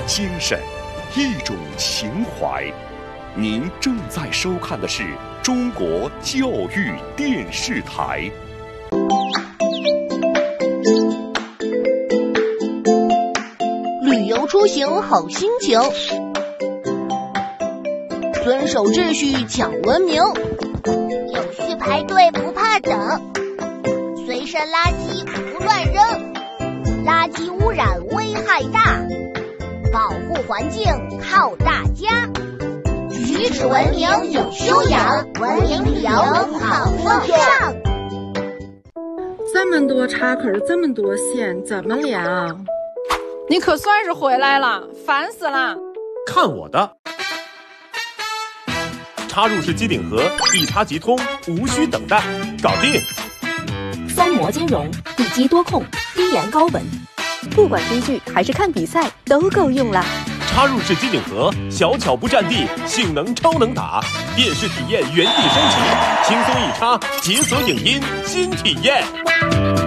精神，一种情怀。您正在收看的是中国教育电视台。 旅游出行好心情，遵守秩序讲文明， 有序排队不怕等，随身垃圾不乱扔，垃圾污染危害大，保护环境靠大家，举止文明有修养，文明旅游好风尚。 这么多插口，这么多线，怎么量？ 你可算是回来了，烦死了！ 看我的！插入式机顶盒，一插即通，无需等待，搞定！ 双模兼容，地基多控，低盐高稳，不管追剧还是看比赛都够用了。 插入式机顶盒，小巧不占地，性能超能打，电视体验原地升级，轻松一插，解锁影音新体验。